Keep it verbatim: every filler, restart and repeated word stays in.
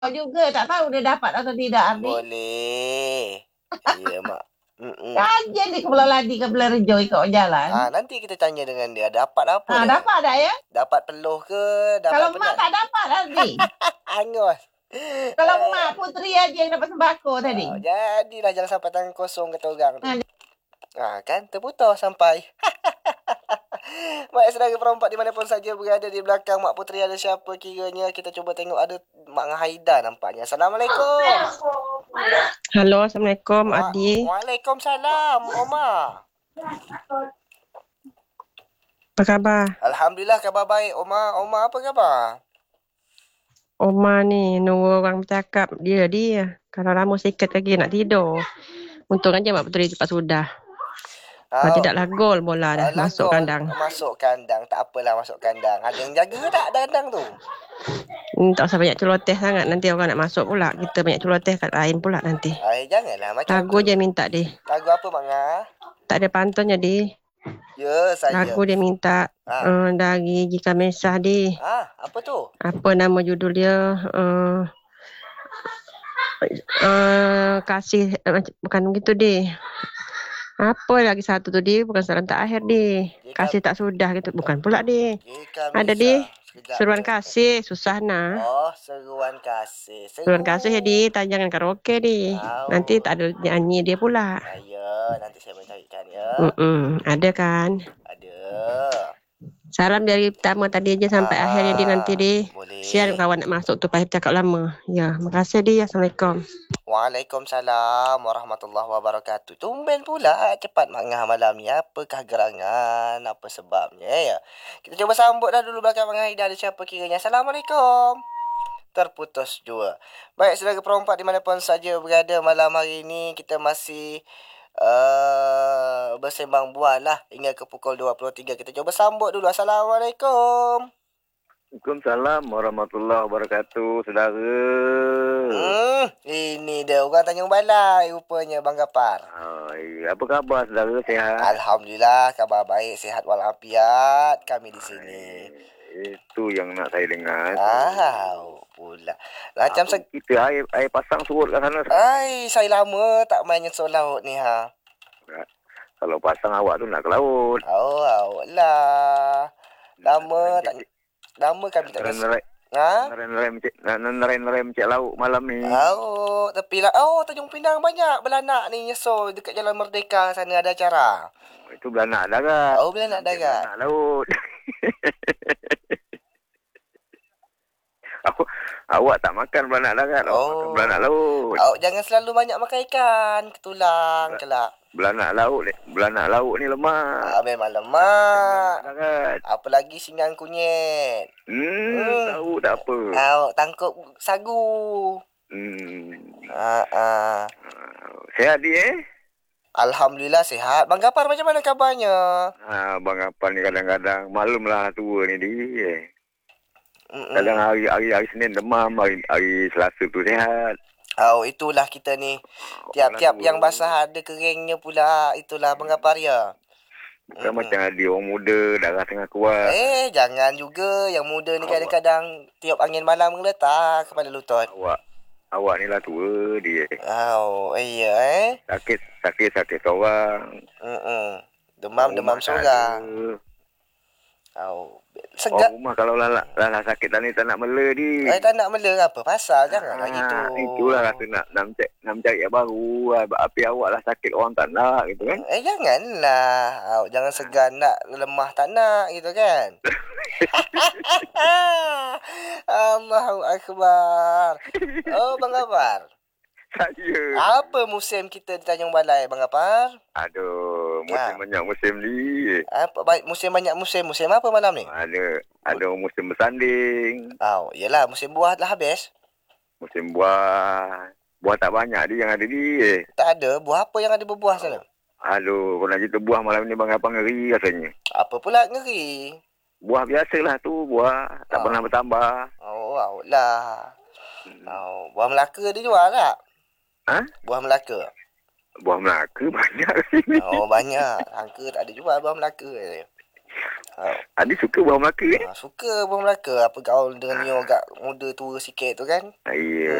juga, tak tahu dia dapat atau tidak, Ardi. Boleh. Ya, Mak. Mm-mm. Kajian di Kepulauan Ladi ke Belerjo kau jalan. Ah, nanti kita tanya dengan dia. Dapat apa Ah, dia? dapat tak ya? Dapat peluh ke? Dapat Kalau penat? mak tak dapat, Ardi. Angus. Kalau mak Putri aja yang dapat sembako tadi. Oh, jadilah jangan sampai tangan kosong kata orang tu. Ah, Ah, kan terputus sampai. Baik, saudara perempat dimanapun saja berada di belakang Mak Putri ada siapa kiranya. Kita cuba tengok ada Mak Haida nampaknya. Assalamualaikum. Halo, Assalamualaikum, Wa- Adi. Waalaikumsalam, Oma. Apa khabar? Alhamdulillah khabar baik, Oma. Oma apa khabar? Oma ni nunggu orang bercakap. Dia, dia. Kalau lama sikit lagi nak tidur. Untung aja Mak Puteri cepat sudah. Kalau Oh, tidaklah gol bola dah ah, masuk lagong. kandang. Masuk kandang. Tak apalah masuk kandang. Ada yang jaga tak kandang tu? Hmm, tak usah banyak celoteh sangat. Nanti orang nak masuk pula. Kita banyak celoteh kat lain pula nanti. Ay, janganlah macam Lagu tu. je minta dia. Lagu apa, Mak Nga? Tak ada pantunnya dia. Ya, saya. Lagu dia minta Ah. uh, dari Jika Mesah dia. Ah, apa tu? Apa nama judul dia? Uh, uh, kasih uh, bukan begitu dia. Apa lagi satu tu dia? Bukan saran tak akhir dia. Jika- Kasih tak sudah gitu. Bukan pula dia. Jika Ada bisa. dia. Sekejap Seruan je. kasih. Susah nah. Oh, seruan kasih. Seruan kasih ya dia. Tanjangan karaoke dia. Au. Nanti tak ada nyanyi dia pula. Ya, nanti saya mencarikan ya. Mm-mm. Ada kan? Ada. Salam dari pertama tadi aja sampai Ah, akhirnya dia nanti dia. boleh. Sian kawan nak masuk tu payah cakap lama. Ya, makasih dia. Assalamualaikum. Waalaikumsalam warahmatullahi wabarakatuh. Tumben pula cepat Mak Ngah malam ni. Apakah gerangan? Apa sebabnya ya? Kita cuba sambut dah dulu belakang Mak Haida ada siapa kiranya. Assalamualaikum. Terputus jua. Baik, saudara perempat dimanapun saja berada malam hari ini kita masih uh, bersembang bual lah hingga ke pukul dua puluh tiga. Kita cuba sambut dulu. Assalamualaikum. Waalaikumsalam warahmatullahi wabarakatuh, saudara. Hmm, ini dia orang Tanjung Balai rupanya Bang Gapar. Hai, apa khabar saudara, sihat? Alhamdulillah khabar baik, sihat walafiat kami di sini. Itu yang nak saya dengar. Ah, pula. Macam Apa se- kita air, air pasang surut kat sana. Ai, saya lama tak main nyesol laut ni ha. Kalau pasang awak tu nak ke laut. Oh, awak lah. Lama tak lama kami tak nyesol. Nerai Ha? nerai mencik nerai nerai mencik laut malam ni. Oh, tepi lah. Oh, Tanjung Pinang banyak belanak ni nyesol dekat Jalan Merdeka sana ada acara. Itu belanak darat. Oh, belanak darat. Belanak laut. Awak awak tak makan belanak darat, awak Oh. makan belanak laut. Awak jangan selalu banyak makan ikan, ketulang kelak. Belanak laut ni, belanak laut ni lemak. Ah, memang lemak. Darat. Apalagi singang kunyit. Hmm, Hmm. tahu tak apa. Awak tangkap sagu. Hmm. Ah, ah. Sihat dia eh? Alhamdulillah sihat. Bang Gapar macam mana kabarnya? Ha, Abang Apal ni kadang-kadang maklum lah tua ni dia. Mm-mm. Kadang hari hari hari Senin demam, hari hari Selasa tu sihat. Oh, itulah kita ni. Tiap-tiap Orang yang tua. basah ada keringnya pula. Itulah Bang Gapar ya. Bukan macam ada orang muda, darah tengah kuat. Eh, jangan juga. Yang muda ni kadang-kadang tiup angin malam meletak kepala lutut. Awak, awak ni lah tua dia. Oh, iya eh. Sakit, sakit, sakit seorang. Mm-mm. Demam-demam Rumah tak seorang. ada. Oh, Orang segar. rumah kalau lah, lah, lah sakit dah ni tak nak mela di. Eh, tak nak mela apa? Pasal janganlah Ah, gitu. Itulah rasa nak nak mencari, nak mencari yang baru. Api awak lah sakit orang tak nak gitu kan. Eh, janganlah. Oh, jangan segan nak lemah tak nak gitu kan. Allahu Akbar. Oh, Bang Gapar. Saya. Apa musim kita di Tanjung Balai, Bang Gapar? Aduh, musim Ah. banyak musim ni. Apa baik musim banyak musim. Musim apa malam ni? Ada ada musim bersanding, Oh, yelah musim buah dah habis. musim buah. Buah tak banyak dia yang ada di. Tak ada. Buah apa yang ada berbuah sana? Aduh, kalau nak cerita buah malam ni bang apa ngeri rasanya. Apa pula ngeri? Buah biasalah tu, buah tak Ah. pernah bertambah. Oh, awak lah. Oh, buah Melaka dia jual tak? Ha? Buah Melaka. Buah Melaka banyak sini. Oh, banyak. Sangka tak ada jual buah Melaka. Ha, Adi suka buah Melaka eh? ha, suka buah Melaka. Apa gaul dengan Neo agak muda tua sikit tu kan. Ya.